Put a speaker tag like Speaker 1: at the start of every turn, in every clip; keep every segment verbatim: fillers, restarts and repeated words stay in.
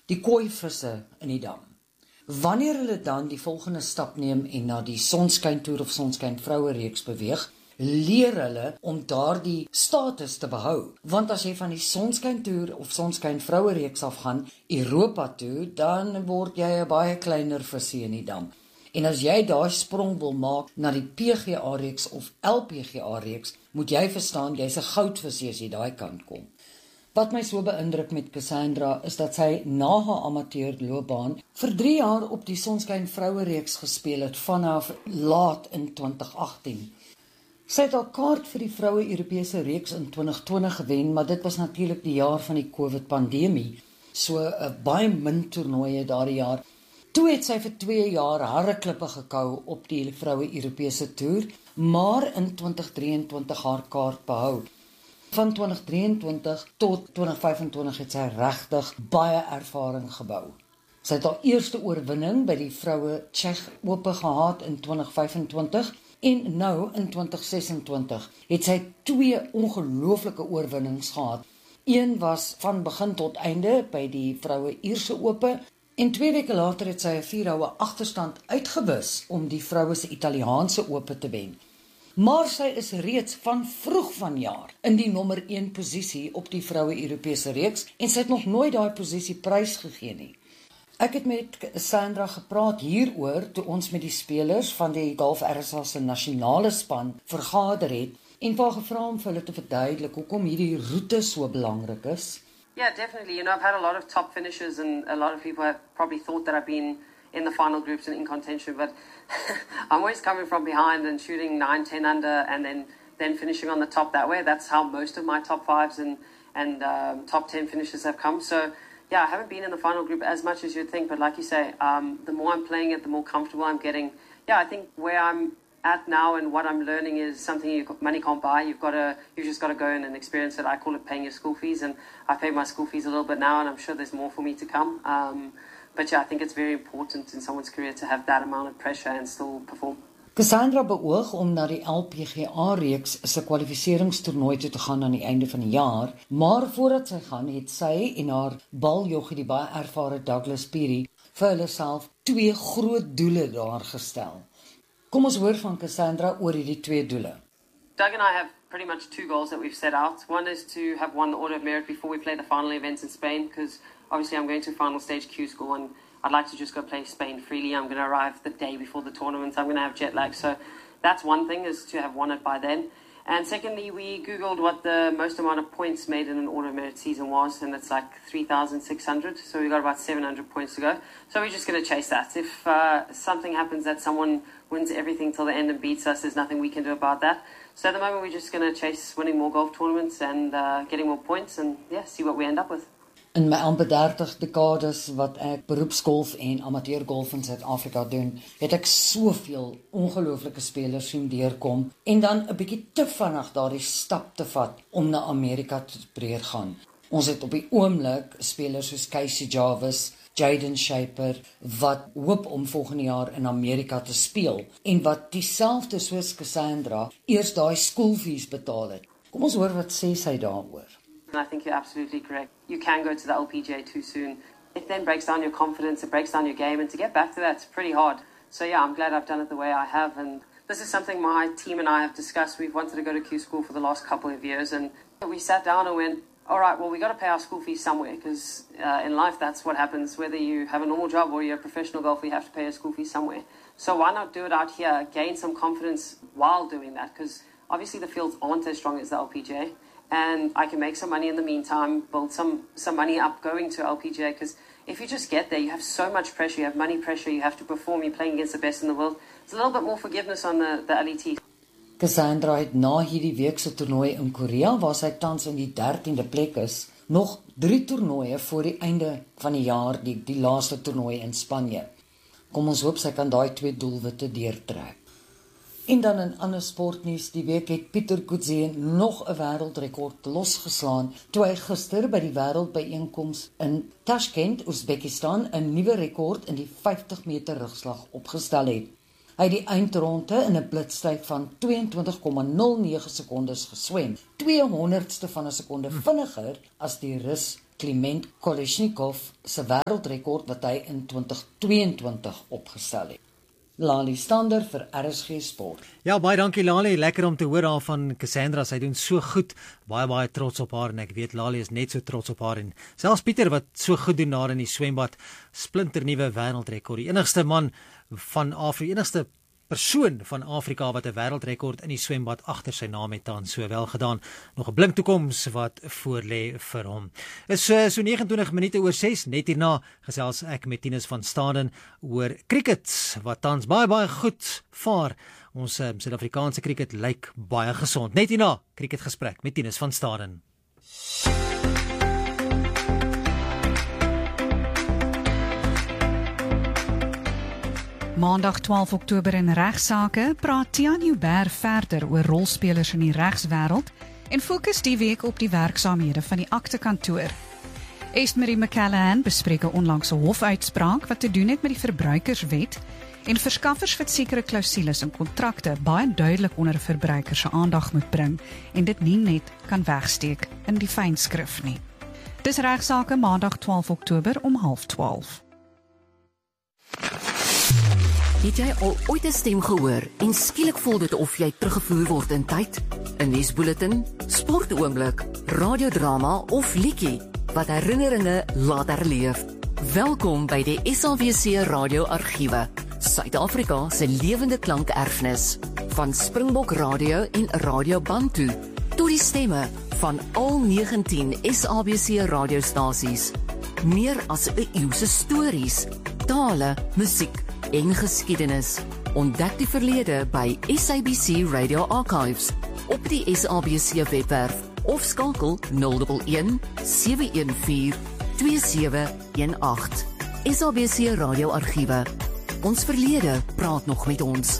Speaker 1: die kooivisse in die dam. Wanneer hulle dan die volgende stap neem en na die sonskyntoer of sonskyn vroue reeks beweeg, leer hulle om daardie status te behou. Want as jy van die sonskyntoer of sonskyn vroue reeks afgaan Europa toe, dan word jy 'n baie kleiner visie in die dam. En as jy daai sprong wil maak na die P G A reeks of L P G A reeks, moet jy verstaan jy's 'n goudvisie as jy daai kant kom. Wat my so beïndruk met Cassandra is dat sy na haar amateurloopbaan vir drie jaar op die sonskyn vroue reeks gespeel het vanaf laat in twintig agttien. Sy het haar kaart vir die vroue Europese reeks in twintig twintig gewen, maar dit was natuurlik die jaar van die COVID-pandemie, so uh, baie min toernooie daardie jaar. Toe het sy vir twee jaar harreklippe gekou op die vroue Europese toer, maar in twintig drieëntwintig haar kaart behou. Van twintig drieëntwintig tot twintig vyfentwintig het sy regtig baie ervaring gebou. Sy het haar eerste oorwinning by die vroue Tsjech Ope gehad in twintig vyfentwintig en nou in twintig sesentwintig het sy twee ongelooflike oorwinnings gehad. Een was van begin tot einde by die vroue Ierse Ope en twee weke later het sy 'n vier houe agterstand uitgewis om die vroue se Italiaanse Ope te wen. Maar sy is reeds van vroeg vanjaar in die nommer een posisie op die vroue Europese reeks en sy het nog nooit daai posisie prysgegee nie. Ek het met Sandra gepraat hieroor toe ons met die spelers van die Golf R S A se nasionale span vergader het en vir gevra om vir hulle te verduidelik hoekom hierdie roete so belangrik is.
Speaker 2: Yeah, definitely. You know, I've had a lot of top finishes and a lot of people have probably thought that I've been in the final groups and in contention, but I'm always coming from behind and shooting nine, ten under and then, then finishing on the top that way. That's how most of my top fives and, and um, top ten finishes have come. So, yeah, I haven't been in the final group as much as you'd think, but like you say, um, the more I'm playing it, the more comfortable I'm getting. Yeah, I think where I'm at now and what I'm learning is something you money can't buy. You've got to, you've just got to go in and experience it. I call it paying your school fees, and I paid my school fees a little bit now, and I'm sure there's more for me to come. Um, but yeah, I think it's very important in someone's career to have that amount of pressure and still perform.
Speaker 1: Cassandra beoog om na die L P G A-reeks se kwalifiseringstoernooi toe te gaan aan die einde van die jaar, maar voordat sy gaan, het sy en haar baljoggie die baie ervare Douglas Peary vir hulle self twee groot doele daar gestel. Kom ons hoor van Cassandra oor hierdie twee doele.
Speaker 2: Doug and I have pretty much two goals that we've set out. One is to have won the Order of Merit before we play the final events in Spain, because obviously I'm going to final stage Q school and I'd like to just go play Spain freely. I'm going to arrive the day before the tournament. I'm going to have jet lag. So that's one thing, is to have won it by then. And secondly, we Googled what the most amount of points made in an Order of Merit season was, and it's like three thousand six hundred. So we've got about seven hundred points to go. So we're just going to chase that. If uh, something happens that someone wins everything till the end and beats us, there's nothing we can do about that. So at the moment, we're just going to chase winning more golf tournaments and uh, getting more points and, yeah, see what we end up with.
Speaker 1: In my amper dertig dekades wat ek beroepsgolf en amateurgolf in Suid-Afrika doen, het ek soveel ongelooflike spelers sien deurkom en dan 'n bietjie te vinnig daardie stap te vat om na Amerika te probeer gaan. Ons het op die oomblik spelers soos Casey Jarvis, Jaden Shaper wat hoop om volgende jaar in Amerika te speel en wat dieselfde soos Cassandra eers daai skoolfees betaal het. Kom ons hoor wat sê sy daaroor.
Speaker 2: I think you're absolutely correct. You can go to the L P G A too soon. It then breaks down your confidence, it breaks down your game, and to get back to that, it's pretty hard. So yeah, I'm glad I've done it the way I have, and this is something my team and I have discussed. We've wanted to go to Q school for the last couple of years, and we sat down and went, all right, well, we got to pay our school fees somewhere, because uh, in life, that's what happens. Whether you have a normal job or you're a professional golfer, you have to pay your school fees somewhere. So why not do it out here, gain some confidence while doing that? Because obviously the fields aren't as strong as the L P G A. And I can make some money in the meantime, build some, some money up going to L P G A, because if you just get there, you have so much pressure, you have money pressure, you have to perform, you're playing against the best in the world. There's a little bit more forgiveness on the, the L E T.
Speaker 1: Cassandra het na hierdie week se toernooi in Korea, waar sy tans in die dertiende plek is, nog drie toernooie voor die einde van die jaar, die, die laaste toernooi in Spanje. Kom ons hoop sy kan daai twee doelwitte deurtrek. En dan in ander sportnuus, die week het Pieter Kutzie nog 'n wêreldrekord losgeslaan toe hy gister by die wêreldbyeenkoms in Tashkent, Oezbekistan, 'n nuwe rekord in die vyftig meter rugslag opgestel het. Hy het die eindronde in 'n blitstyd van tweeëntwintig komma nul nege sekondes geswem, twee honderdste van 'n sekonde vinniger as die Rus Kliment Kolesnikov se wêreldrekord wat hy in twintig tweeëntwintig opgestel het. Lali Stander vir R S G Sport.
Speaker 3: Ja, baie dankie Lali, lekker om te hoor daar van Cassandra, sy doen so goed, baie baie trots op haar en ek weet Lali is net so trots op haar en selfs Pieter wat so goed doen daar in die swembad, splinternuwe wêreldrekord, die enigste man van Afrika, enigste persoon van Afrika wat 'n wêreldrekord in die swembad agter sy naam het tans, so wel gedaan. Nog 'n blink toekoms wat voorlê vir hom. Is uh, so vyf nege minute oor ses, net hierna gesels ek met Tinus van Staden oor cricket wat tans baie baie goed vaar. Ons uh, Suid-Afrikaanse cricket lyk baie gesond. Net hierna cricketgesprek met Tinus van Staden.
Speaker 4: Maandag twaalf Oktober in Regsake praat Tiaan Joubert verder oor rolspelers in die regswêreld en fokus die week op die werksaamhede van die aktekantoor. Estmarie McCallaghan bespreek 'n onlangse hofuitspraak wat te doen het met die verbruikerswet en verskaffers wat sekere klousules in kontrakte baie duidelik onder 'n verbruiker se aandag moet bring en dit nie net kan wegsteek in die fynskrif nie. Dis Regsake Maandag twaalf Oktober om half twaalf.
Speaker 5: Het jy al ooit 'n stem gehoor en skielik voel dit of jy teruggevoer word in tyd? 'n Nuusbulletin, sportoomblik, radiodrama of liedjie wat herinneringe laat herleef. Welkom by die S A B C Radio Argiewe, Suid-Afrika se lewende klankerfenis. Van Springbok Radio en Radio Bantu tot die stemme van al negentien S A B C radiostasies. Meer as 'n eeu se stories, tale, musiek en geskiedenis. Ontdek die verlede by S A B C Radio Archives op die S A B C webwerf of skakel nul een een, sewe een vier, twee sewe een agt. S A B C Radio Argiewe. Ons verlede praat nog met ons.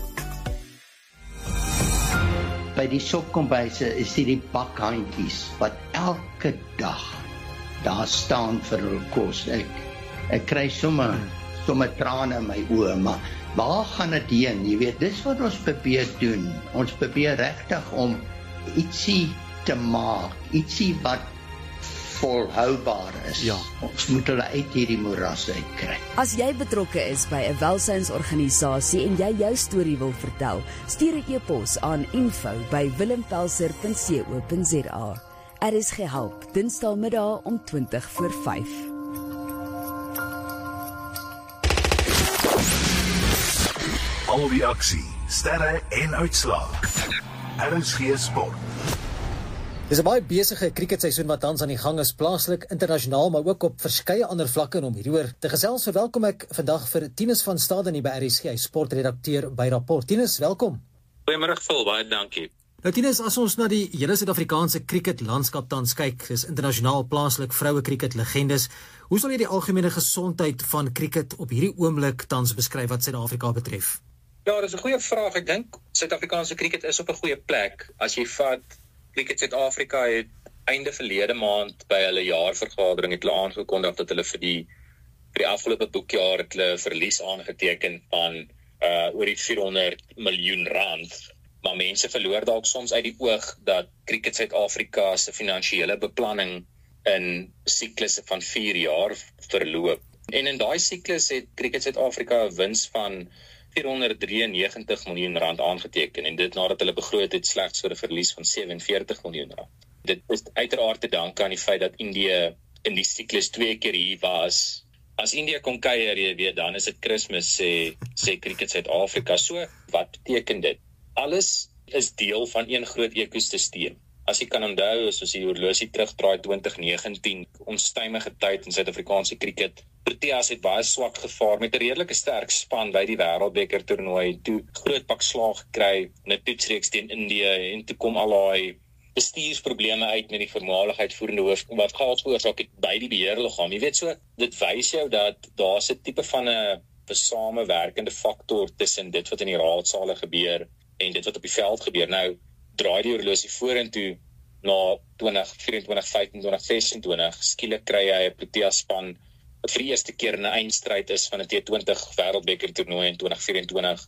Speaker 6: By die sopkombuise is dit die bakhandjies wat elke dag daar staan vir hul kos. Ek, ek kry sommer sommer trane in my oë, maar waar gaan dit heen? Jy weet, dis wat ons probeer doen. Ons probeer regtig om ietsie te maak, ietsie wat volhoubaar is.
Speaker 7: Ja.
Speaker 6: Ons moet hulle uit hierdie moeras uitkry.
Speaker 8: As jy betrokke is by 'n welsynsorganisasie en jy jou storie wil vertel, stuur 'n e-pos aan info by willempelser punt co punt za. Er is gehelp, Dinsdagmiddag om twintig voor vyf.
Speaker 7: Al die aksie, sterre en uitslae. R S G Sport.
Speaker 3: Dis 'n baie besige cricketseisoen wat tans aan die gang is, plaaslik, internasionaal, maar ook op verskeie ander vlakke. En om hieroor te gesels, verwelkom ek vandag vir Tinus van Staden hier by R S G, sportredakteur by Rapport. Tinus, welkom.
Speaker 9: Goeiemôre Phil, baie dankie.
Speaker 3: Nou Tinus, as ons na die hele Suid-Afrikaanse cricketlandskap tans kyk, is internasionaal, plaaslik, vroue cricket legendes. Hoe sal jy die algemene gesondheid van cricket op hierdie oomblik tans beskryf wat Suid-Afrika betref?
Speaker 9: Ja, dis 'n goeie vraag. Ek dink Suid-Afrikaanse cricket is op 'n goeie plek. As jy vat Cricket Suid-Afrika het einde verlede maand by hulle jaarvergadering het hulle aangekondig dat hulle vir die vir die afgelope boekjaar het hulle verlies aangeteken van uh oor die vierhonderd miljoen rand. Maar mense verloor dalk soms uit die oog dat Cricket Suid-Afrika se finansiële beplanning in siklusse van vier jaar verloop. En in daai siklus het Cricket Suid-Afrika 'n wins van vierhonderddrieënnegentig miljoen rand aangeteken en dit nadat hulle begroot het slegs vir 'n verlies van sewenveertig miljoen rand. Dit is uiteraard te danke aan die feit dat Indië in die siklus twee keer hier was. As Indië kon kuier, jy weet, dan is dit Kersfees, sê sê Cricket Suid-Afrika. So, wat beteken dit? Alles is deel van een groot ekosisteem. As jy kan onthou, as ons die horlosie terugdraai twintig negentien, onstuimige tyd in Suid-Afrikaanse cricket. Proteas het baie swak gevaar met 'n redelike sterk span by die wêreldbeker toernooi, toe groot pak slaag gekry in 'n toetsreeks teen Indië en toe kom al daai bestuursprobleme uit met die voormaligheid voerende hoof wat chaos veroorsaak het by die beheerliggaam. Jy weet, so dit wys jou dat daar's 'n tipe van 'n samewerkende faktor tussen dit wat in die raadsale gebeur en dit wat op die veld gebeur. Nou draai die horlosie vorentoe na twintig vyf-en-twintig vyf-en-twintig ses-en-twintig, skielik kry hy 'n Proteas span wat vir die eerste keer in 'n eindstryd is van 'n T twintig wêreldbeker toernooi in twintig vyf-en-twintig.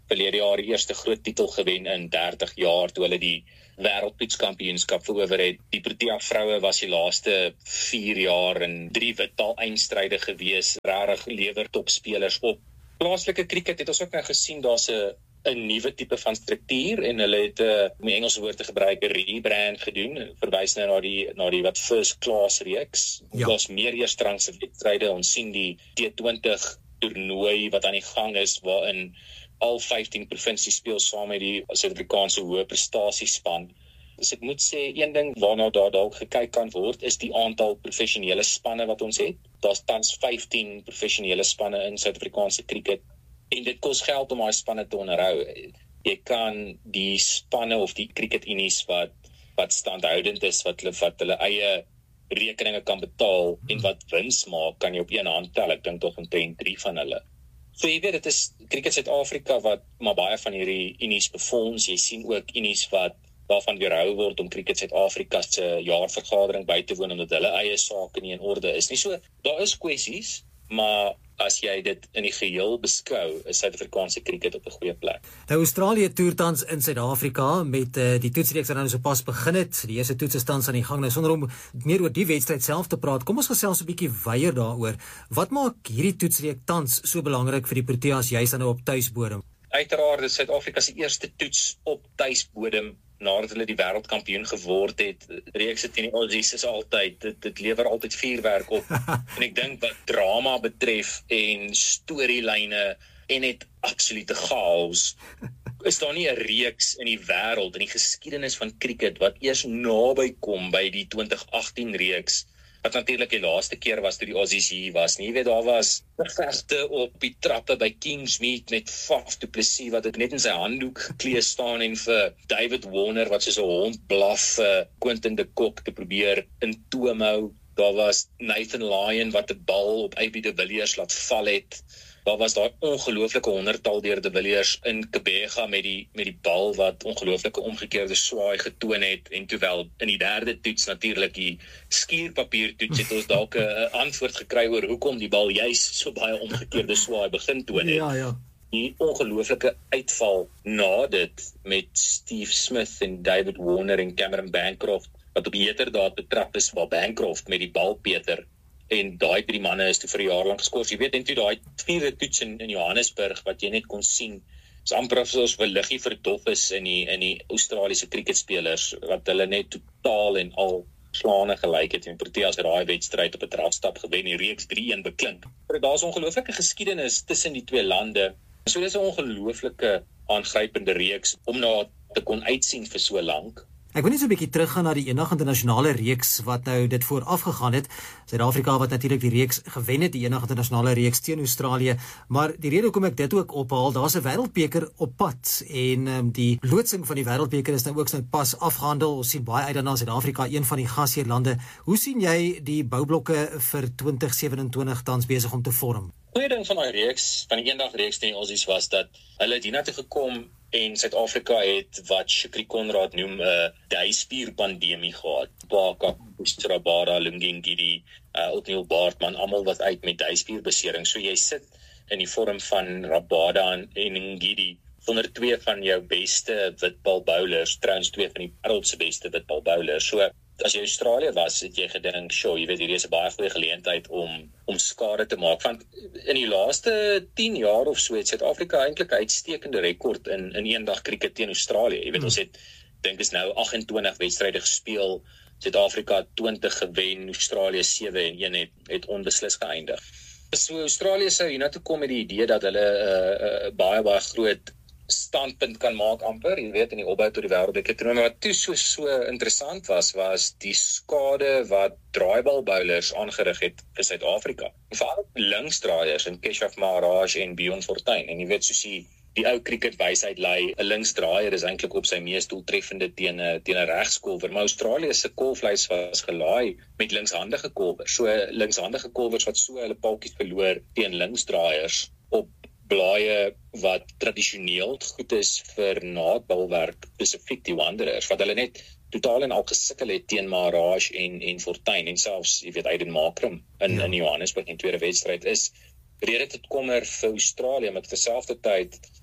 Speaker 9: verlede jaar die eerste groot titel gewen in dertig jaar toe hulle die wêreldtoetskampioenskap verower het. Die Protea vroue was die laaste vier jaar in drie witbal eindstryde gewees, regtig lewer topspelers op. Plaaslike cricket het ons ook nou gesien, daar's 'n 'n nuwe tipe van struktuur en hulle het 'n uh, om die Engelse woord te gebruik 'n rebrand gedoen, verwys nou na die na die wat first class reeks. Ja. Daar's meer eersterangse wedstryde. Ons sien die T twintig toernooi wat aan die gang is waarin al vyftien provinsies speel saam met die Suid-Afrikaanse hoë prestasiespan. Dus ek moet sê, een ding waarna daar dalk gekyk kan word, is die aantal professionele spanne wat ons het. Daar's tans vyftien professionele spanne in Suid-Afrikaanse cricket, en dit kos geld om daai spanne te onderhou. Jy kan die spanne of die cricketunies wat wat standhoudend is, wat hulle wat hulle eie rekeninge kan betaal en wat wins maak, kan jy op een hand tel. Ek dink tog omtrent drie van hulle. So jy weet, dit is Cricket Suid-Afrika wat maar baie van hierdie unies befonds. Jy sien ook unies wat waarvan weerhou word om Cricket Suid-Afrika se jaarvergadering by te woon omdat hulle eie sake nie in orde is nie. So daar is kwessies, maar as jy dit in die geheel beskou, is Suid-Afrikaanse cricket op 'n goeie plek.
Speaker 3: Nou Australië toer tans in Suid-Afrika met uh, die toetsreeks wat nou sopas begin het. Die eerste toets is tans aan die gang. Nou sonder om meer oor die wedstryd self te praat, kom ons gesels 'n bietjie wyeer daaroor. Wat maak hierdie toetsreeks tans so belangrik vir die Proteas juis dan nou op tuisbodem?
Speaker 9: Uiteraard is Suid-Afrika se eerste toets op tuisbodem nadat hulle die wêreldkampioen geword het. Reekse teen die Aussies is altyd, dit, dit lewer altyd vuurwerk op. En ek dink wat drama betref en storielyne en net absolute chaos, is daar nie 'n reeks in die wêreld, in die geskiedenis van cricket, wat eers naby kom by die twintig agtien reeks, wat natuurlik die laaste keer was toe die Aussies hier was nie. Jy weet, daar was gevegte op die trappe by Kingsmead met Faf du Plessis wat ek net in sy handdoek geklee staan en vir David Warner wat soos 'n hond blaf vir uh, Quinton de Kock te probeer in toom hou. Daar was Nathan Lyon wat 'n bal op A B de Villiers laat val het. Daar was daai ongelooflike honderdtal deur de Villiers in Kebega met die met die bal wat ongelooflike omgekeerde swaai getoon het, en terwyl in die derde toets natuurlik die skuurpapier toets het ons dalk 'n antwoord gekry oor hoekom die bal juis so baie omgekeerde swaai begin toon het.
Speaker 3: Ja, ja.
Speaker 9: Die ongelooflike uitval na dit met Steve Smith en David Warner en Cameron Bancroft wat op die heterdaad betrap is waar Bancroft met die bal Peter en daai drie manne is toe vir 'n jaar lank geskort. Jy weet, en toe daai vierde toets in, in Johannesburg wat jy net kon sien, is amper asof hulle liggie verdof is in die in die Australiese cricketspelers wat hulle net totaal en al slaane gelyk het en Proteas het daai wedstryd op 'n drafstap gewen, die reeks drie een beklink. Daar's 'n ongelooflike geskiedenis tussen die twee lande. So dis 'n ongelooflike aangrypende reeks om na te kon uitsien vir so lank.
Speaker 3: Ek wil net so 'n bietjie teruggaan na die eendag internasionale reeks wat nou dit vooraf gegaan het. Suid-Afrika wat natuurlik die reeks gewen het, die eendag internasionale reeks teen Australië, maar die rede hoekom ek dit ook ophaal, daar's 'n wêreldbeker op pad en um, die loodsing van die wêreldbeker is nou ook nou pas afgehandel. Ons sien baie uit daarna, Suid-Afrika een van die gasheerlande. Hoe sien jy die boublokke vir twintig sewentwintig tans besig om te vorm?
Speaker 9: Goeie ding van daai reeks, van die eendag reeks teen die Aussies was dat hulle het hiernatoe gekom en Suid-Afrika het wat Shukri Conrad noem 'n uh, duispierpandemie gehad. Baka, Rabada, Lungengidi, uh, Otniel Baartman, almal wat uit met duispierbesering. So jy sit in die vorm van Rabada en, en Ngidi sonder twee van jou beste witbal bowlers, trouens twee van die wêreld se beste witbal bowlers. So as jy Australië was, het jy gedink, "Sjoe, jy weet hierdie is 'n baie goeie geleentheid om om skade te maak." Want in die laaste tien jaar of so het Suid-Afrika eintlik 'n uitstekende rekord in in eendag cricket teen Australië. Jy weet, hmm. ons het dink is nou agt en twintig wedstryde gespeel. Suid-Afrika twintig gewen, Australië sewe en een het het onbeslis geëindig. So Australië sou hiernatoe kom met die idee dat hulle 'n uh, uh, baie baie groot standpunt kan maak amper, jy weet, in die opbou tot die wêreldbeker toernooi. Maar wat toe so so interessant was, was die skade wat draaibal bowlers aangerig het vir Suid-Afrika. Veral linksdraaiers in Keshav Maharaj en Bjorn Fortuin. En jy weet, soos die, die ou cricketwysheid lei, 'n linksdraaier is eintlik op sy mees doeltreffende teen 'n teen 'n regskolwer. Maar Australië se kolflys was gelaai met linkshandige kolwers. So linkshandige kolwers wat so hulle paltjies verloor teen linksdraaiers op blaaie wat tradisioneel goed is vir naadbalwerk, spesifiek die Wanderers, wat hulle net totaal en al gesukkel het teen Maharaj en en Fortuin en selfs, jy weet, Aiden Markram in ja. in Johannesburg in tweede wedstryd is rede tot kommer vir Australië, met terselfdertyd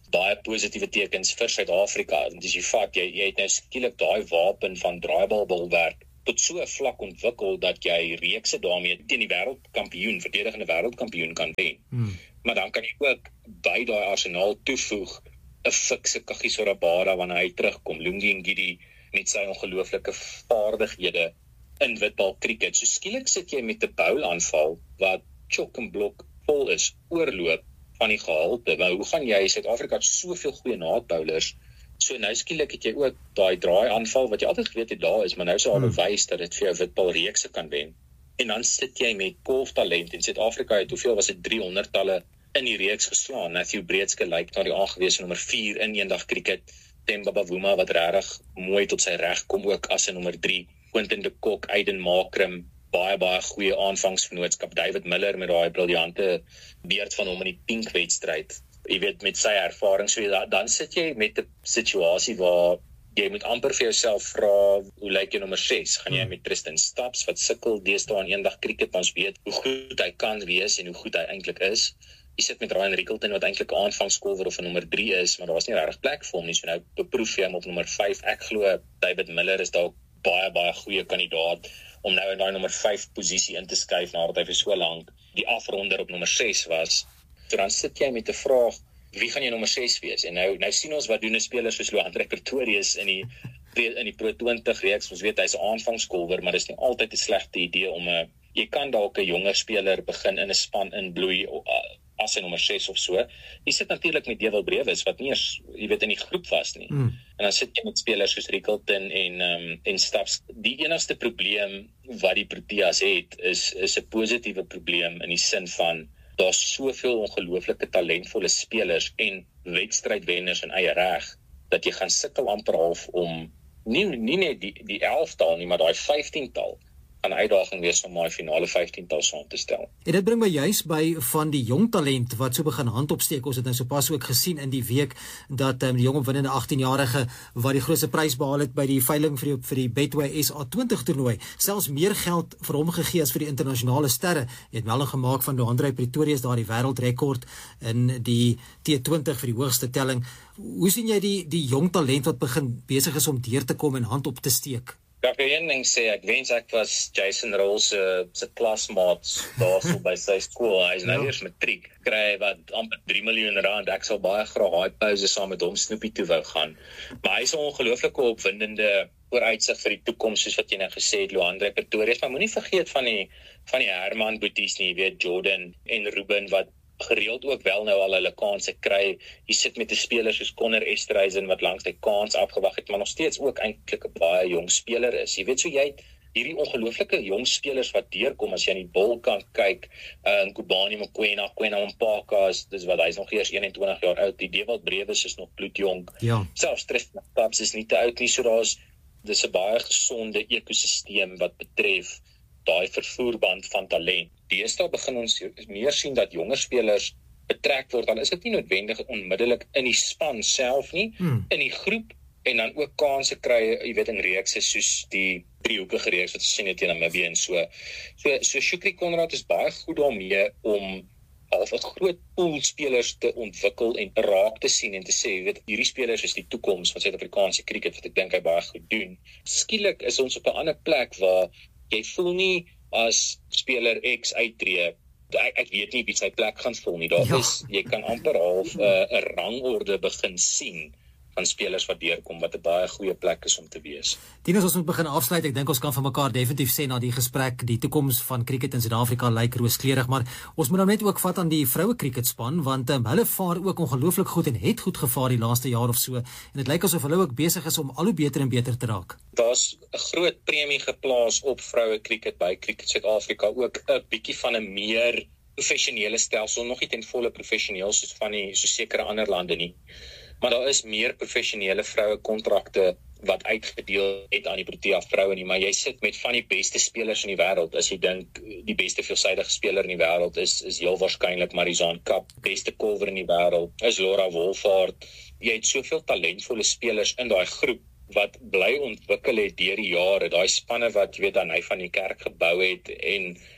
Speaker 9: baie positiewe tekens vir Suid-Afrika. Dis jy vat, jy, jy het nou skielik daai wapen van draaibalbolwerk tot so 'n vlak ontwikkel dat jy reekse daarmee teen die wêreldkampioen, verdedigende wêreldkampioen kan wen. Hmm. Maar dan kan jy ook by daai arsenaal toevoeg 'n fikse Kagiso Rabada wanneer hy terugkom, Lungi Ngidi met sy ongelooflike vaardighede in witbal cricket. So skielik sit jy met 'n bowl-aanval wat chok en blok vol is, oorloop van die gehalte. Maar hoe gaan jy, Suid-Afrika het soveel goeie naadbowlers, so nou skielik het jy ook daai draai aanval wat jy altyd geweet het daar is, maar nou sou al bewys dat dit vir jou witbal reekse kan wen. En dan sit jy met golftalent en Suid-Afrika het hoeveel was dit driehonderd talle in die reeks geslaan. Matthew Breedske lyk na die aangewese nommer vier in eendag cricket. Themba Bavuma wat regtig mooi tot sy reg kom ook as 'n nommer drie. Quinton de Kock, Aiden Makram, baie baie goeie aanvangsvernootskap. David Miller met daai briljante beurt van hom in die pink wedstryd. Jy weet met sy ervaring, so dan, dan sit jy met 'n situasie waar jy moet amper vir jouself vra, hoe lyk jy nommer ses? Gaan jy met Tristan Staps wat sukkel deesdae aan eendag cricket, ons weet hoe goed hy kan wees en hoe goed hy eintlik is. Jy sit met Ryan Rickelton wat eintlik 'n aanvangskolwer of 'n nommer drie is, maar daar was nie regtig plek vir hom nie, so nou beproef jy hom op nommer vyf. Ek glo David Miller is dalk baie baie goeie kandidaat om nou in daai nommer vyf posisie in te skuif nadat hy vir so lank die afronder op nommer ses was. So dan sit jy met 'n vraag, wie gaan jy nommer ses wees? En nou nou sien ons wat doen 'n speler soos Lohandre Pretorius in die in die Pro twintig reeks. Ons weet hy's 'n aanvangskolwer, maar dis nie altyd 'n slegte idee om 'n jy kan dalk 'n jonger speler begin in 'n span inbloei as 'n nommer ses of so. Jy sit natuurlik met Dewald Brevis wat nie eens, jy weet, in die groep was nie. Mm. En dan sit jy met spelers soos Rickelton en um, en Staps. Die enigste probleem wat die Proteas het is is 'n positiewe probleem in die sin van daar's soveel ongelooflike talentvolle spelers en wedstrydwenners in eie reg dat jy gaan sukkel amper half om nie nie net die die elftal nie, maar daai vyftiental 'n uitdaging wees om daai finale vyftiental saam te stel.
Speaker 3: En dit bring my juis by van die jong talent wat so begin hand opsteek. Ons het nou sopas ook gesien in die week dat um, die jong opwindende agtien-jarige wat die grootste prys behaal het by die veiling vir die, vir die Betway S A twintig toernooi, selfs meer geld vir hom gegee as vir die internasionale sterre. Hy het melding gemaak van Lohandre Pretorius daar die wêreldrekord in die T twintig vir die hoogste telling. Hoe sien jy die die jong talent wat begin besig is om deur te kom en hand op te steek?
Speaker 9: Ek wil een ding sê, ek wens ek was Jason Rolls se se klasmaats daarso by sy skool. Hy is nou eers matriek. Kry wat amper drie miljoen rand. Ek sal baie graag daai pouse saam met hom Snoepie toe wou gaan. Maar hy is 'n ongelooflike opwindende vooruitsig vir die toekoms soos wat jy nou gesê het, Lohandre Pretorius. Maar moenie vergeet van die van die Herman Boeties nie, jy weet Jordan en Ruben wat gereeld ook wel nou al hulle kanse kry. Jy sit met 'n speler soos Connor Esterhuizen wat langs sy kans afgewag het, maar nog steeds ook eintlik 'n baie jong speler is. Jy weet, so jy het hierdie ongelooflike jong spelers wat deurkom as jy aan die bol kan kyk. Uh Kubani Mokoena, Kwena Mpaka, dis wat hy's nog eers eenentwintig jaar oud. Die Dewald Brevis is nog bloedjong. Ja. Selfs Tristan Staps is nie te oud nie, so daar's dis 'n baie gesonde ekosisteem wat betref daai vervoerband van talent. Deesdae begin ons meer sien dat jonger spelers betrek word, dan is dit nie noodwendig onmiddellik in die span self nie, hmm. in die groep, en dan ook kanse kry, jy weet, in reekse soos die driehoekige reeks wat ons sien het teen Namibië en so. So, so Shukri Conrad is baie goed daarmee om half 'n groot pool spelers te ontwikkel en raak te sien en te sê, jy weet, hierdie spelers is die toekoms van Suid-Afrikaanse cricket wat ek dink hy baie goed doen. Skielik is ons op 'n ander plek waar jy voel nie as speler X uittreë, ek, ek weet nie wie sy plek gaan vul nie, daar ja. is, jy kan amper half 'n uh, rangorde begin sien van spelers wat deurkom, wat 'n baie goeie plek is om te wees.
Speaker 3: Tinus, ons moet begin afsluit. Ek dink ons kan van mekaar definitief sê na die gesprek, die toekoms van cricket in Suid-Afrika lyk rooskleurig, maar ons moet nou net ook vat aan die vroue cricketspan, want um, hulle vaar ook ongelooflik goed en het goed gevaar die laaste jaar of so, en dit lyk asof hulle ook besig is om al hoe beter en beter te raak.
Speaker 9: Daar's 'n groot premie geplaas op vroue cricket by Cricket Suid-Afrika, ook 'n bietjie van 'n meer professionele stelsel, nog nie ten volle professioneel soos van die so sekere ander lande nie. Maar daar is meer professionele vroue kontrakte wat uitgedeel het aan die Protea vroue nie, maar jy sit met van die beste spelers in die wêreld. As jy dink die beste veelsidige speler in die wêreld is is heel waarskynlik Marizaan Kap, beste kolwer in die wêreld is Laura Wolfhard. Jy het soveel talentvolle spelers in daai groep wat bly ontwikkel het deur die jare. Daai spanne wat jy weet aan hy van die kerk gebou het en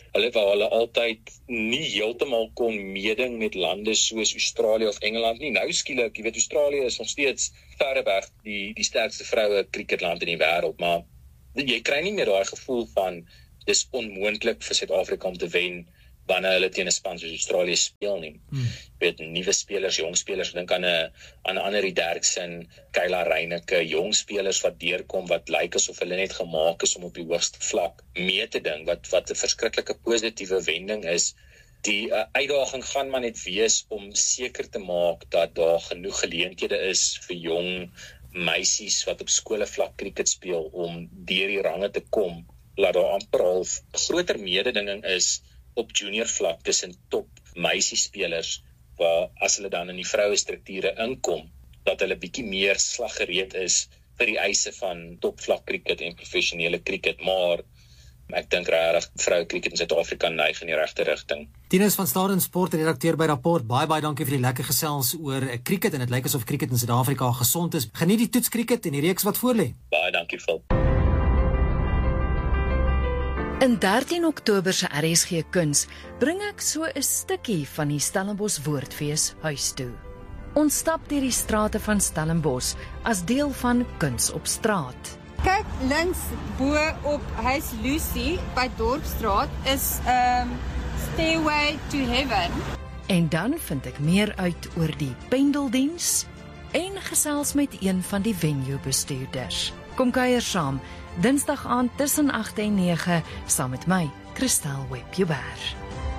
Speaker 9: hulle waar hulle altyd nie heeltemal kon meeding met lande soos Australië of Engeland nie. Nou skielik, jy weet, Australië is nog steeds verreweg die die sterkste vroue cricketland in die wêreld, maar jy kry nie meer daai gevoel van dis onmoontlik vir Suid-Afrika om te wen wanneer hulle teen 'n span soos Australië speel nie. Hmm. Jy weet, nuwe spelers, jong spelers, dink aan 'n aan 'n Annelie Derksen, Kayla Reyneke, jong spelers wat deurkom wat lyk asof hulle net gemaak is om op die hoogste vlak mee te ding, wat wat 'n verskriklike positiewe wending is. Die uh, uitdaging gaan maar net wees om seker te maak dat daar genoeg geleenthede is vir jong meisies wat op skole vlak cricket speel om deur die range te kom, laat daar amper al groter mededinging is op junior vlak tussen top meisiespelers, waar as hulle dan in die vroue strukture inkom, dat hulle bietjie meer slaggereed is vir die eise van topvlak cricket en professionele cricket, maar ek dink regtig vroue cricket in Suid-Afrika neig in die regte rigting.
Speaker 3: Tinus van Staden, sportredakteur by Rapport, baie baie dankie vir die lekker gesels oor cricket, en dit lyk asof cricket in Suid-Afrika gesond is. Geniet die toets cricket en die reeks wat voorlê.
Speaker 9: Baie dankie, Phil.
Speaker 5: In dertien Oktober se R S G Kuns bring ek so 'n stukkie van die Stellenbosch Woordfees huis toe. Ons stap deur die strate van Stellenbosch as deel van Kuns op straat.
Speaker 10: Kyk links bo op Huis Lucy by Dorpsstraat is um, Stairway to Heaven.
Speaker 5: En dan vind ek meer uit oor die pendeldiens en gesels met een van die venue bestuurders. Kom kuier saam, Dinsdag aand tussen agt en nege, saam met my, Christel Webber.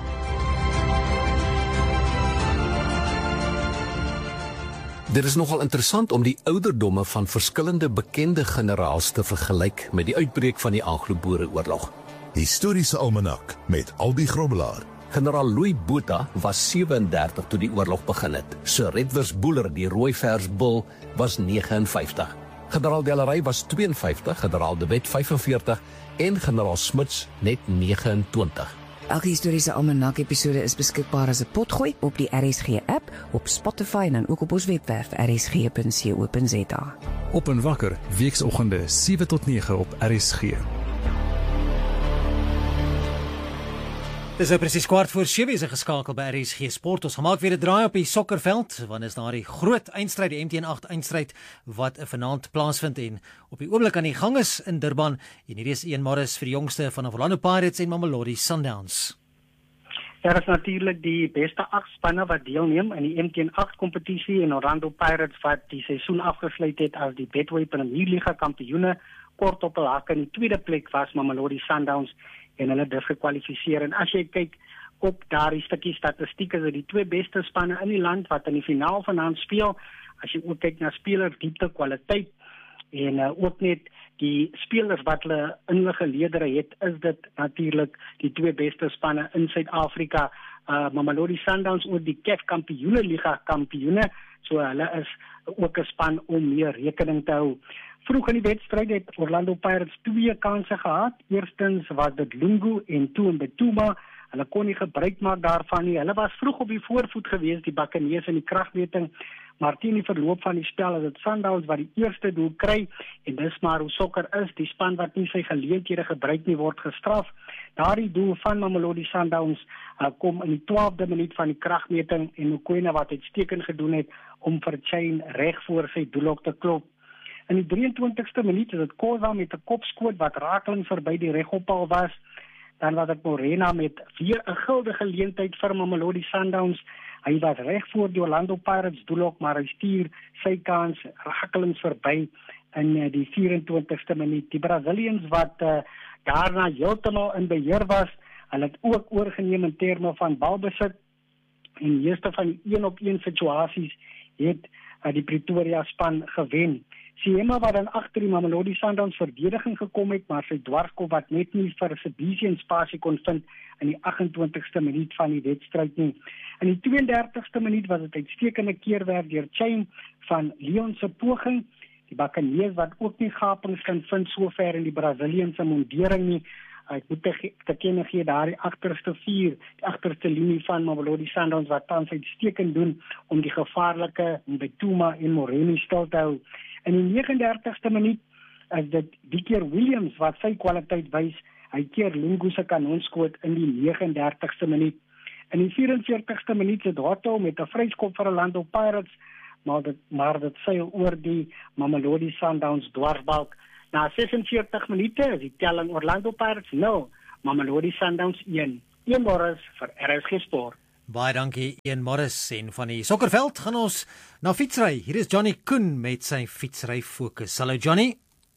Speaker 11: Dit is nogal interessant om die ouderdomme van verskillende bekende generaals te vergelyk met die uitbreek van die Anglo-Boereoorlog.
Speaker 7: Historiese almanak met Albie Grobbelaar.
Speaker 11: Generaal Louis Botha was sewe-en-dertig toe die oorlog begin het. Sir Redvers Boeler, die Rooiversbul, was nege en vyftig. Generaal Delarey was twee en vyftig, generaal De Wet vyf en veertig en generaal Smuts net nege en twintig.
Speaker 8: Elke historiese almanak episode is beskikbaar as 'n potgooi op die R S G app, op Spotify en dan ook op ons webwerf r s g punt co punt z a.
Speaker 12: Op en wakker, weekoggende sewe tot nege op R S G.
Speaker 3: Dis nou presies kwart voor sewe is geskakel by R S G Sport. Ons gemaak weer 'n draai op die sokkerveld, want is daar die groot eindstryd, die M T N agt eindstryd wat vanaand plaasvind en op die oomblik aan die gang is in Durban. En hierdie is een maar is vir die jongste van Orlando Pirates en Mamelodi Sundowns.
Speaker 13: Daar is natuurlik die beste agt spanne wat deelneem in die M T N agt kompetisie en Orlando Pirates wat die seisoen afgesluit het as die Betway Premier Liga kampioene. Kort op hul hak in die tweede plek was Mamelodi Sundowns en hulle dus gekwalifiseer. En as jy kyk op daardie stukkie statistiek, is dit die twee beste spanne in die land wat in die finaal vanaand speel. As jy ook kyk na spelers diepte, kwaliteit en uh, ook net die spelers wat hulle in hulle geleedere het, is dit natuurlik die twee beste spanne in Suid-Afrika. Uh, Mamelodi Sundowns oor die C A F Kampioene Liga kampioene, so hulle is ook 'n span om meer rekening te hou. Vroeg in die wedstryd het Orlando Pirates twee kanse gehad. Eerstens was dit Lungu en toe Mbetuma. Hulle kon nie gebruik maak daarvan nie. Hulle was vroeg op die voorvoet geweest, die Buccaneers in die kragmeting, maar teen die verloop van die spel is dit Sundowns wat die eerste doel kry, en dis maar hoe sokker is, die span wat nie sy geleenthede gebruik nie word gestraf. Daardie doel van Mamelodi Sundowns uh, kom in die twaalfde minuut van die kragmeting, en Mokoena wat uitstekend gedoen het om vir Chain reg voor sy doelhok te klop. In die drieëntwintigste minuut is dit Khoza met 'n kopskoot wat rakeling verby die regoppaal was. Dan was dit Morena met weer 'n guldige geleentheid vir Mamelodi Sundowns. Hy was reg voor die Orlando Pirates doelhok, maar hy stuur sy kans rakelings verby in die vyf-en-twintigste minuut. Die Brazilians wat uh, daarna heeltemal in beheer was, hulle het ook oorgeneem in terme van balbesit. En die eerste van die een-op-een situasies het uh, die Pretoria span gewen. Siema wat dan agter die Mamelodi Sundowns verdediging gekom het, maar sy dwarskop wat net nie vir Sebisian spasie kon vind in die agt-en-twintigste minuut van die wedstryd nie. In die twee-en-dertigste minuut was dit uitstekende keerwerk deur Chain van Leon se poging. Die Buccaneers wat ook nie gapings kan vind sover in die Braziliënse mondering nie. Ek moet te, te kenne gee daar die agterste vier, die agterste linie van Mamelodi Sundowns wat tans uitstekend doen om die gevaarlike Mbetuma en Moreni stil te hou. In die negenendertigste minuut is dit die keer Williams wat sy kwaliteit wys Hy keer Lungu se kanonskoot in die negentig en dertigste minuut. In die vyf en veertigste minuut het Otto met 'n vryskop vir Orlando Pirates, maar dit maar dit seil oor die Mamelodi Sundowns dwarsbalk. Na ses en veertig minute is die telling Orlando Pirates nul, Mamelodi Sundowns een. Ian Morris vir R S G Sport.
Speaker 3: Baie dankie Ian Morris, en van die sokkerveld gaan ons na fietsry. Hier is Johnny Koen met sy fietsry fokus. Hallo Johnny.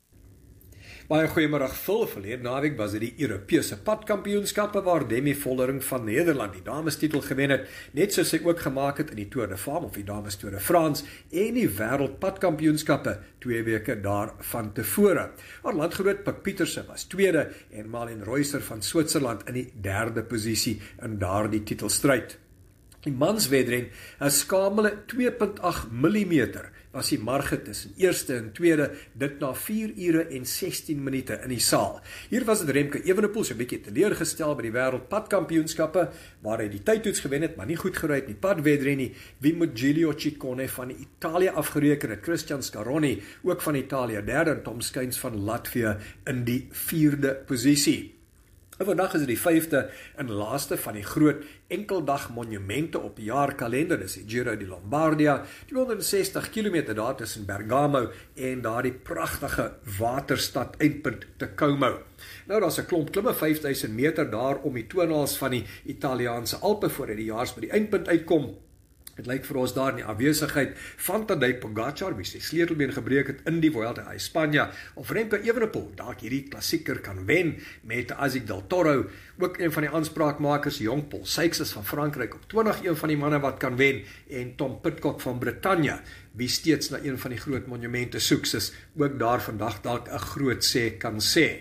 Speaker 14: Baie goeiemôre. Vol verlede naweek was dit die Europese padkampioenskappe waar Demi Vollering van Nederland die damestitel gewen het, net soos sy ook gemaak het in die Tour de Femme of die Dames Tour de France en die wêreldpadkampioenskappe twee weke daarvan tevore. Haar landgenoot Pik Pieterse was tweede en Malin Reuser van Switserland in die derde posisie in daardie titelstryd. Die manswedren, 'n skamele twee komma agt millimeter was die marge tussen eerste en tweede, dit na vier ure en sestien minute in die saal. Hier was dit Remke Evenepoel so 'n bietjie teleurgestel by die wêreldpadkampioenskappe, waar hy die tydtoets gewen het, maar nie goed gery het nie padwedren nie. Wie moet Giulio Ciccone van Italië afgereken het, Christian Scaroni ook van Italië derde en Tom Skyns van Latvia in die vierde posisie. En vandag is dit die vyfde en laaste van die groot enkeldag monumente op die jaarkalender, dis die Giro di Lombardia, die honderdsestig kilometer daar tussen Bergamo en daar die pragtige waterstad eindpunt te Como. Nou, daar is 'n klomp klimme, vyf duisend meter daar om die toonhaals van die Italiaanse Alpe voordat die jaars by die eindpunt uitkom. Het lyk vir ons daar in die afwesigheid van Tadej Pogačar, wie sy sleutelbeen gebreek het in die Vuelta a España, of Remco Evenepoel, dalk hierdie klassieker kan wen met Asic del Toro, ook een van die aanspraakmakers, jong Paul Sykes van Frankryk op twintig, een van die manne wat kan wen, en Tom Pidcock van Britannia, wie steeds na een van die groot monumente soek, is ook daar vandag dalk 'n groot sê kan sê.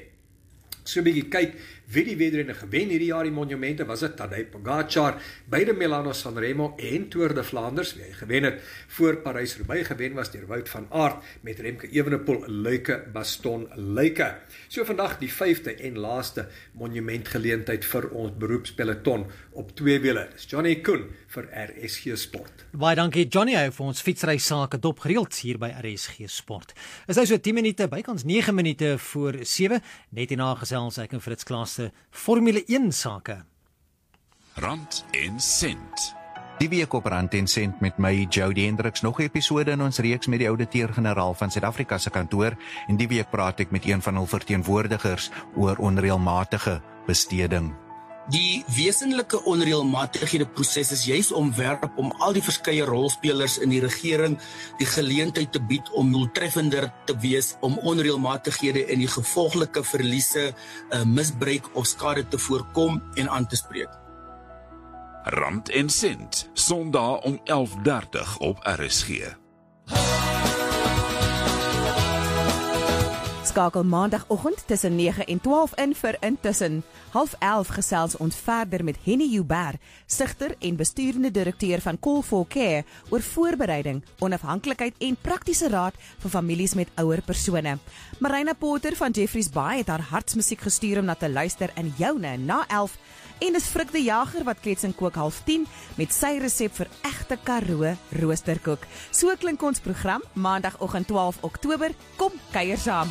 Speaker 14: So 'n bietjie kyk wie die wedrenne gewen hierdie jaar die monumente, was dit Tadej Pogačar, beide Milano Sanremo en Tour de Flanders, wie hy gewen het, voor Parys-Roubaix gewen was deur Wout van Aert, met Remco Evenepoel, Luike, Baston, Luike. So vandag die vyfde en laaste monumentgeleentheid vir ons beroepspeloton op twee wiele. Dis Johnny Koen vir R S G Sport.
Speaker 3: Baie dankie Johnny, hou vir ons fietsry sake dop gereeld hier by R S G Sport. Is nou so tien minute, bykans nege minute voor sewe, net hierna gesels ek en Fritz Klaaste Formule een sake.
Speaker 15: Rand en sent.
Speaker 16: Die week op Rand en Sent met my, Jody Hendricks, nog 'n episode in ons reeks met die ouditeur-generaal van Suid-Afrika se kantoor, en die week praat ek met een van hul verteenwoordigers oor onreëlmatige besteding.
Speaker 17: Die wesenlike onreëlmatighede proses is juis omwerp om al die verskeie rolspelers in die regering die geleentheid te bied om doeltreffender te wees, om onreëlmatighede en die gevolglike verliese, uh, misbruik of skade te voorkom en aan te spreek.
Speaker 15: Rand en Sent, Sondag om elf dertig op R S G.
Speaker 18: Skakel maandagoggend tussen nege en twaalf in vir Intussen. Half elf gesels ons verder met Henny Joubert, sigter en besturende direkteur van Call for Care, oor voorbereiding, onafhanklikheid en praktiese raad vir families met ouer persone. Marina Potter van Jeffreys Bay het haar hartsmusiek gestuur om na te luister in joune na elf. En dis Frik de Jager wat klets en kook half tien met sy resep vir egte Karoo roosterkoek. So klink ons program maandagoggend twaalf Oktober. Kom kuier saam.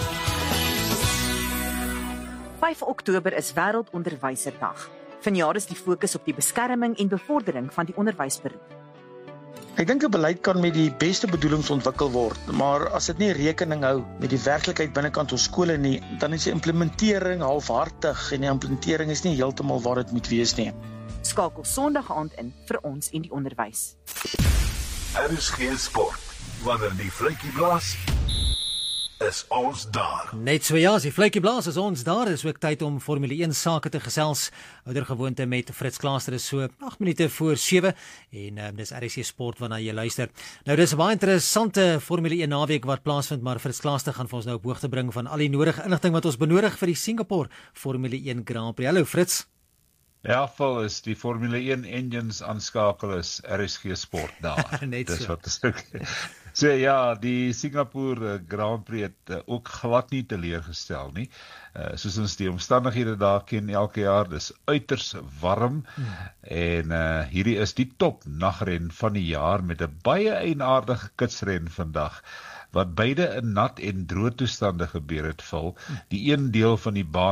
Speaker 19: vyf Oktober is Wêreldonderwyserdag. Vanjaar is die fokus op die beskerming en bevordering van die onderwysberoep.
Speaker 20: Ek dink 'n beleid kan met die beste bedoelings ontwikkel word, maar as dit nie rekening hou met die werklikheid binnekant ons skole nie, dan is die implementering halfhartig en die implementering is nie heeltemal waar dit moet wees nie.
Speaker 19: Skakel Sondag aand in vir ons en die onderwys.
Speaker 7: Er is geen sport wanneer die vletjie blaas. Is ons daar.
Speaker 3: Net so ja, as die vletjie blaas is ons daar, is ook tyd om Formule een sake te gesels. Ouder gewoonte met Fritz Klaaster is so agt minute voor sewe en um, dis R S C Sport waarna jy luister. Nou dis 'n baie interessante Formule een naweek wat plaasvind, maar Fritz Klaaster gaan vir ons nou op hoogte bring van al die nodige inligting wat ons benodig vir die Singapore Formule een Grand Prix. Hallo Fritz.
Speaker 21: Ja, vol is die Formule een engines aanskakel is R S G Sport daar.
Speaker 3: Net
Speaker 21: dis
Speaker 3: so.
Speaker 21: wat is ook. So ja, die Singapore Grand Prix het uh, ook glad nie teleurgestel nie. Uh, soos ons die omstandighede daar ken elke jaar, dis uiters warm hmm. en uh, hierdie is die top nagren van die jaar met 'n baie eienaardige kitsren vandag, wat beide in nat en droë toestande gebeur het vol. Die een deel van die baan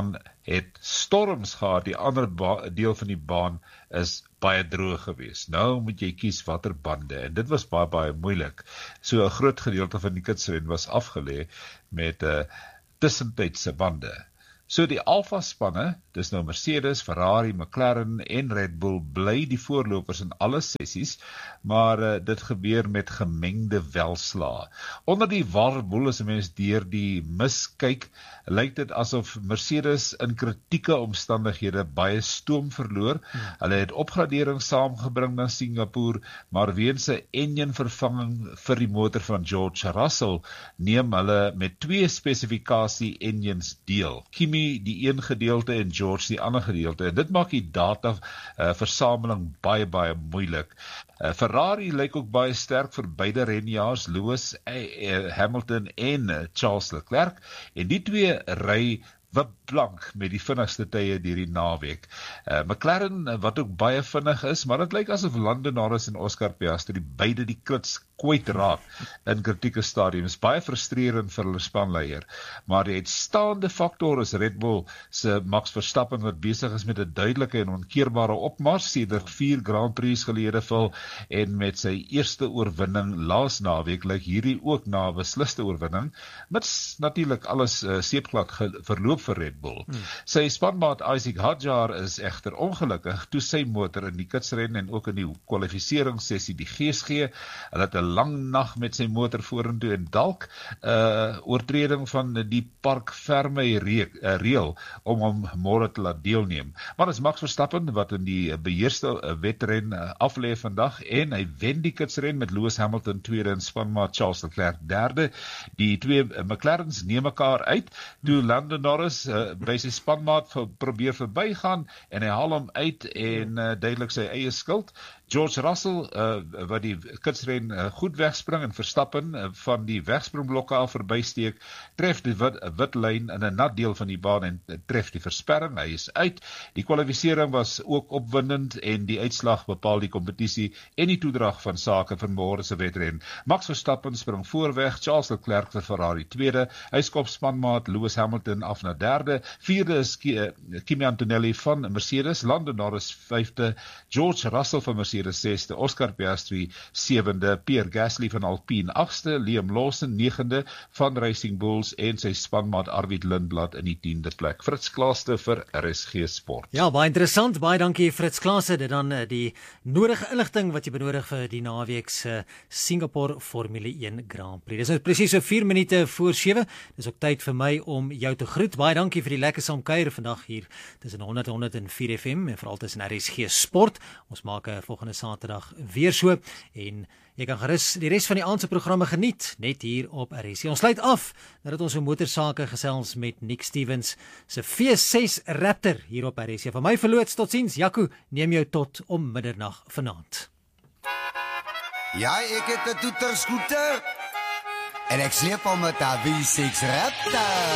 Speaker 21: het storms gehad. Die ander deel van die baan is baie droog geweest. Nou moet jy kies watter bande, en dit was baie baie moeilik. So 'n groot gedeelte van die kitsren was afgelê met 'n uh, tussentydse bande. So die Alfa spanne, dis nou Mercedes, Ferrari, McLaren en Red Bull, bly die voorlopers in alle sessies, maar uh, dit gebeur met gemengde welslae. Onder die warboel, as 'n mens deur die mis kyk, lyk dit asof Mercedes in kritieke omstandighede baie stoom verloor. Hmm. Hulle het opgradering saamgebring na Singapore, maar weens 'n enjin vervanging vir die motor van George Russell, neem hulle met twee spesifikasie enjins deel. Kimi die een gedeelte en George die ander gedeelte. En dit maak die data uh, versameling baie baie moeilik. Uh, Ferrari lyk ook baie sterk vir beide renjaars, Lewis, uh, Hamilton en uh, Charles Leclerc. En die twee ry wip blank met die vinnigste tye deur die naweek. Uh, McLaren, wat ook baie vinnig is, maar dit lyk asof Lando Norris en Oscar Piastri beide die klits kwyt raak in kritieke stadiums. Baie frustrerend vir hulle spanleier. Maar die uitstaande faktor is Red Bull se Max Verstappen, wat besig is met 'n duidelike en onkeerbare opmars sedert vier Grand Prix gelede vol, en met sy eerste oorwinning laas naweek lyk hierdie ook na 'n besliste oorwinning, mits natuurlik alles uh, seepglad verloop vir Red Bull. Hmm. Sy spanmaat Isaac Hadjar is egter ongelukkig toe sy motor in die kitsren en ook in die kwalifiseringssessie die gees gee. Hulle het 'n lang nag met sy motor vorentoe en dalk 'n uh, oortreding van die park Ferme reël om hom môre te laat deelneem. Maar dis Max Verstappen wat in die beheerste wedren aflê vandag, en hy wen die kitsren met Lewis Hamilton tweede en spanmaat Charles Leclerc derde. Die twee McLarens neem mekaar uit toe Lando Norris uh, by sy spanmaat vir, probeer verbygaan, en hy haal hom uit en uh, duidelik sy eie skuld. George Russell, uh, wat die kitsren uh, goed wegspring en Verstappen uh, van die wegspringblokke af verbysteek, tref die wit, wit lyn in 'n nat deel van die baan en uh, tref die versperring. Hy is uit. Die kwalifisering was ook opwindend en die uitslag bepaal die kompetisie en die toedrag van sake vir môre se wedren. Max Verstappen spring voorweg, Charles Leclerc vir Ferrari tweede, hy skop spanmaat Lewis Hamilton af na derde, vierde is Kimi Antonelli van Mercedes, Lando Norris vyfde, George Russell van Mercedes sesde, Oscar Piastri sewende, Pierre Gasly van Alpine agste, Liam Lawson negende van Racing Bulls en sy spanmaat Arvid Lindblad in die tiende plek. Fritz Klaaste vir R S G Sport.
Speaker 3: Ja, baie interessant, baie dankie Fritz Klaaste. Dit dan uh, die nodige inligting wat jy benodig vir die naweek se Singapore Formule een Grand Prix. Dis nou presies so vier minute voor sewe. Dis ook tyd vir my om jou te groet. Baie dankie vir die lekker saamkuier vandag hier tussen honderd en honderd en vier F M en veral tussen R S G Sport. Ons maak 'n volgende Saterdag weer so, en jy kan gerus die res van die aand se programme geniet net hier op R S G. Ons sluit af nadat ons 'n motorsake gesels met Nick Stevens se V ses Raptor hier op R S G. Van my verloots, totsiens. Jaco, neem jou tot om middernag vanaand.
Speaker 2: Ja, ek het 'n toeterskooter en ek sleep hom met 'n V ses Raptor.